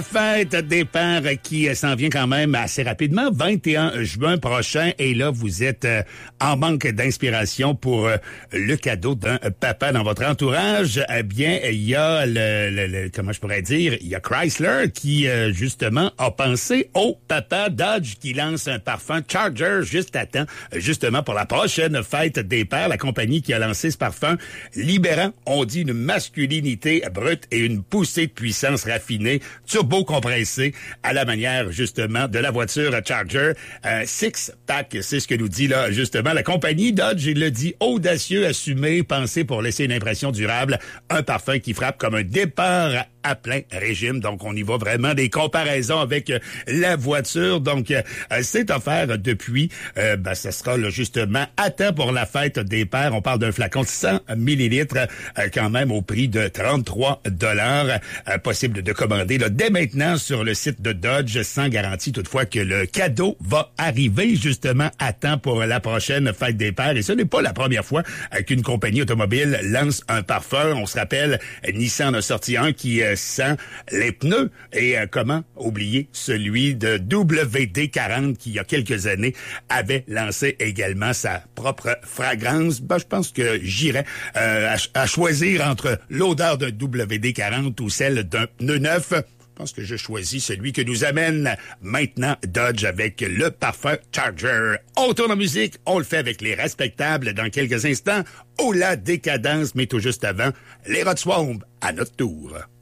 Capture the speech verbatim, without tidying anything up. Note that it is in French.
Fête départ qui s'en vient quand même assez rapidement, vingt et un juin prochain. Et là, vous êtes euh, en manque d'inspiration pour euh, le cadeau d'un papa dans votre entourage. Eh bien, il y a le, le, le comment je pourrais dire, il y a Chrysler qui, euh, justement, a pensé au papa. Dodge qui lance un parfum Charger juste à temps, justement pour la prochaine fête des pères. La compagnie qui a lancé ce parfum libérant, on dit, une masculinité brute et une poussée de puissance raffinée, turbo compressé à la manière, justement, de la voiture Charger. Euh, six-pack, c'est ce que nous dit, là, justement, la compagnie Dodge. Il le dit, audacieux, assumé, pensé pour laisser une impression durable. Un parfum qui frappe comme un départ à plein régime. Donc, on y va vraiment des comparaisons avec euh, la voiture. Donc, euh, c'est offert depuis, euh, ben, ça sera là, justement à temps pour la fête des pères. On parle d'un flacon de cent millilitres, euh, quand même au prix de trente-trois dollars. Euh, possible de commander là, dès maintenant sur le site de Dodge, sans garantie toutefois que le cadeau va arriver justement à temps pour la prochaine fête des pères. Et ce n'est pas la première fois euh, qu'une compagnie automobile lance un parfum. On se rappelle, Nissan a sorti un qui euh, sent les pneus. Et euh, comment oublier celui de W D quarante qui, il y a quelques années, avait lancé également sa propre fragrance. Ben, je pense que j'irais euh, à, à choisir entre l'odeur d'un W D quarante ou celle d'un pneu neuf. Je pense que je choisis celui que nous amène maintenant Dodge avec le parfum Charger. On tourne en musique, on le fait avec les respectables dans quelques instants. Oh la décadence, mais tout juste avant, les Rod Swamp à notre tour.